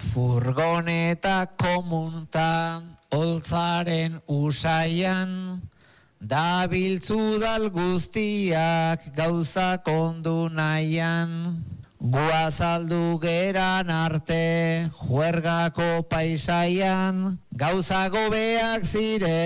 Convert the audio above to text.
Furgoneta komunta holtzaren usaian, dabiltzu dal guztiak gauza kondu nahian. Guazaldu geran arte, juergako paisaian, gauza gobeak ziren.